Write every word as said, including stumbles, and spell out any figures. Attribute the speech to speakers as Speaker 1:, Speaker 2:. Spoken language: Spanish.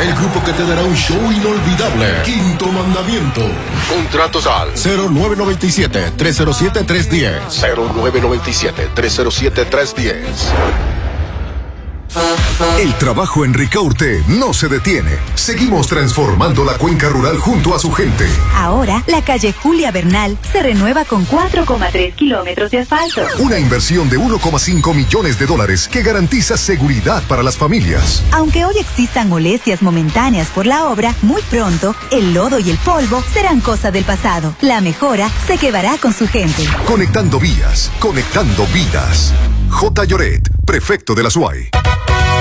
Speaker 1: el grupo que te dará un show inolvidable. Quinto Mandamiento. Contratos al cero nueve nueve siete, tres cero siete, tres uno cero. cero nueve nueve siete, tres cero siete, tres uno cero.
Speaker 2: El trabajo en Ricaurte no se detiene. Seguimos transformando la cuenca rural junto a su gente.
Speaker 3: Ahora, la calle Julia Bernal se renueva con cuatro coma tres kilómetros de asfalto.
Speaker 2: Una inversión de uno coma cinco millones de dólares que garantiza seguridad para las familias.
Speaker 3: Aunque hoy existan molestias momentáneas por la obra, muy pronto, el lodo y el polvo serán cosa del pasado. La mejora se quedará con su gente.
Speaker 2: Conectando vías, conectando vidas. J. Lloret, prefecto de la S U A Y.